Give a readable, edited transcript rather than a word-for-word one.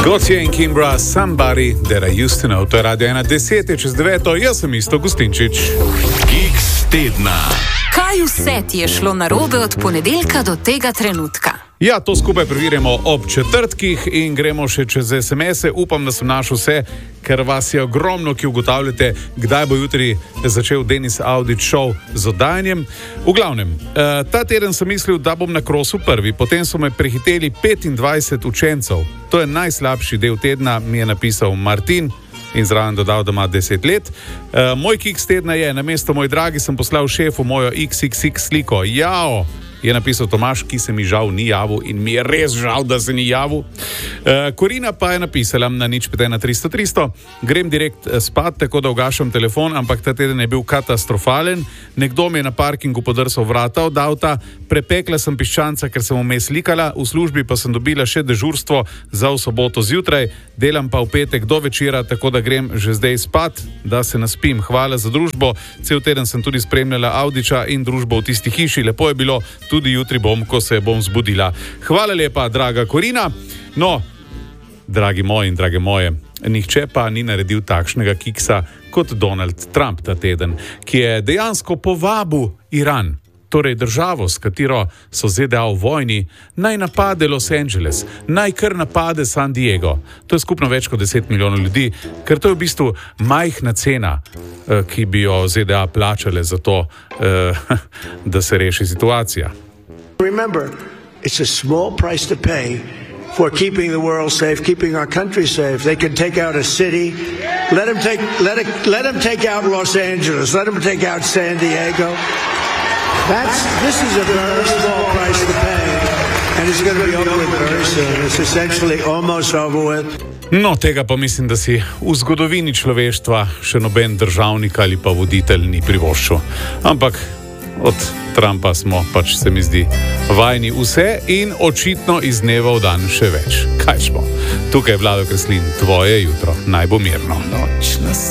Gotye in Kimbra, Somebody That I Used To Know. To je Radio 1, 10:09, jaz sem Isto Gustinčič. Kiks tedna. Kaj vse ti je šlo narobe od ponedeljka do tega trenutka? Ja, to skupaj preverjamo ob četrtkih in gremo še čez SMS-e. Upam, da sem našel vse, ker vas je ogromno, ki ugotavljate, kdaj bo jutri začel Denis Audić šov z oddajanjem. V glavnem, ta teden sem mislil, da bom na krosu prvi, potem so me prehiteli 25 učencev. To je najslabši del tedna, mi je napisal Martin in zraven dodal, da ima 10 let. Moj kiks tedna je, namesto moj dragi sem poslal šefu mojo XXX sliko. Jao! Je napisal Tomaš, ki se mi žal ni javil in mi je res žal, da se ni javil. Korina pa je napisala na 051 300 300. Grem direkt spat, tako da ugašam telefon, ampak ta teden je bil katastrofalen. Nekdo mi je na parkingu podrsal vrata od avta, prepekla sem piščanca, ker sem vmes likala, v službi pa sem dobila še dežurstvo za v soboto zjutraj, delam pa v petek do večera, tako da grem že zdaj spat, da se naspim. Hvala za družbo, cel teden sem tudi spremljala Audića in družbo v tisti hiši, lepo je bilo. Tudi jutri bom, ko se bom zbudila. Hvala lepa, draga Korina. No, dragi moji in drage moje, nihče pa ni naredil takšnega kiksa kot Donald Trump ta teden, ki je dejansko povabil Iran, torej državo, s katero so ZDA v vojni, naj napade Los Angeles, naj kar napade San Diego. To je skupno več kot 10 milijonov ljudi, ker to je v bistvu majhna cena, ki bi jo ZDA plačale za to, da se reši situacija. Remember, it's a small price to pay for keeping the world safe, keeping our country safe. They can take out a city. Let them take out Los Angeles. Let them take out San Diego. This is a very small price to pay, and it's going to be over with very soon. It's essentially almost over with. No, tega pa mislim, da si v zgodovini človeštva še noben državnik ali pa voditelj ni privoščil. Ampak od Trumpa smo pač, se mi zdi, vajni vse in očitno iz dneva v dan še več. Kaj smo? Tukaj je Vlado Kreslin, tvoje jutro. Naj bo mirno.